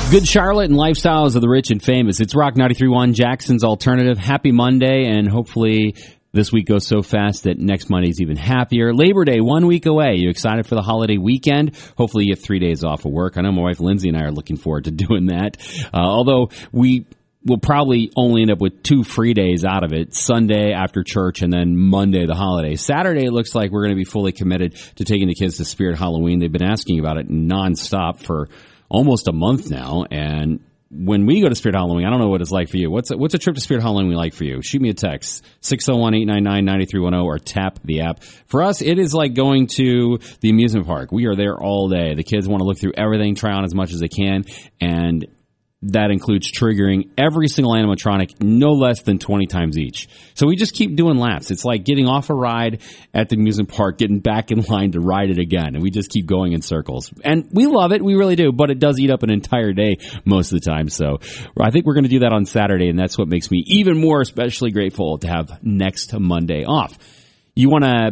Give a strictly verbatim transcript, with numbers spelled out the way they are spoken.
Good Charlotte and lifestyles of the rich and famous. It's Rock ninety-three point one, Jackson's Alternative. Happy Monday, and hopefully this week goes so fast that next Monday's even happier. Labor Day, one week away. You excited for the holiday weekend? Hopefully you have three days off of work. I know my wife Lindsay and I are looking forward to doing that. Uh, although we will probably only end up with two free days out of it, Sunday after church and then Monday the holiday. Saturday, it looks like we're going to be fully committed to taking the kids to Spirit Halloween. They've been asking about it nonstop for almost a month now, and when we go to Spirit Halloween, I don't know what it's like for you. What's a, what's a trip to Spirit Halloween like for you? Shoot me a text, six oh one, eight nine nine, nine three one oh, or tap the app. For us, it is like going to the amusement park. We are there all day. The kids want to look through everything, try on as much as they can, and that includes triggering every single animatronic no less than twenty times each. So we just keep doing laps. It's like getting off a ride at the amusement park, getting back in line to ride it again, and we just keep going in circles. And we love it. We really do, but it does eat up an entire day most of the time. So I think we're going to do that on Saturday, and that's what makes me even more especially grateful to have next Monday off. You want to